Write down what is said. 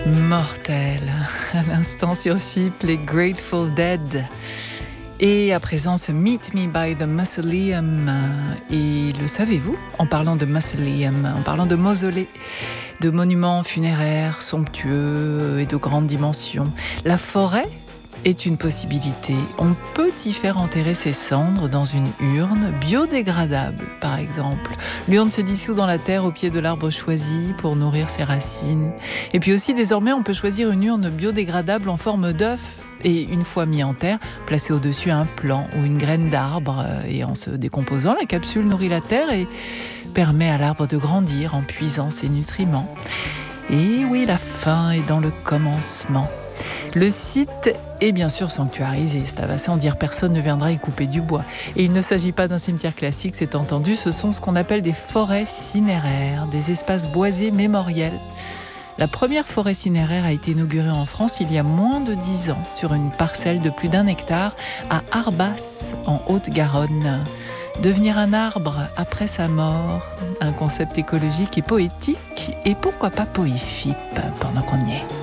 Mortel, à l'instant sur FIP, les Grateful Dead. Et à présent, ce Meet Me by the Mausoleum. Et le savez-vous, en parlant de mausoleum, en parlant de mausolée, de monuments funéraires somptueux et de grandes dimensions, la forêt est une possibilité. On peut y faire enterrer ses cendres dans une urne biodégradable, par exemple. L'urne se dissout dans la terre au pied de l'arbre choisi pour nourrir ses racines. Et puis aussi, désormais, on peut choisir une urne biodégradable en forme d'œuf. Et une fois mis en terre, placer au-dessus un plant ou une graine d'arbre. Et en se décomposant, la capsule nourrit la terre et permet à l'arbre de grandir en puisant ses nutriments. Et oui, la fin est dans le commencement. Le site est bien sûr sanctuarisé, cela va sans dire, personne ne viendra y couper du bois. Et il ne s'agit pas d'un cimetière classique, c'est entendu, ce sont ce qu'on appelle des forêts cinéraires, des espaces boisés mémoriels. La première forêt cinéraire a été inaugurée en France il y a moins de 10 ans, sur une parcelle de plus d'1 hectare à Arbas, en Haute-Garonne. Devenir un arbre après sa mort, un concept écologique et poétique, et pourquoi pas poéfique pendant qu'on y est.